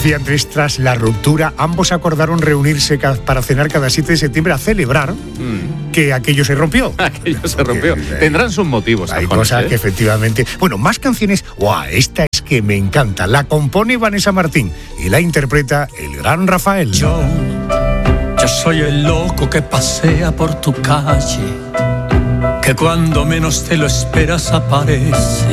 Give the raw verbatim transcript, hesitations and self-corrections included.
Lucía Andrés, tras la ruptura, ambos acordaron reunirse ca- para cenar cada siete de septiembre a celebrar mm. que aquello se rompió. Aquello se rompió. Porque Tendrán sus motivos. Hay cojones, cosas ¿eh? que efectivamente... Bueno, más canciones... ¡Guau! Esta es que me encanta. La compone Vanessa Martín y la interpreta el gran Rafael. Yo, yo soy el loco que pasea por tu calle, que cuando menos te lo esperas aparece,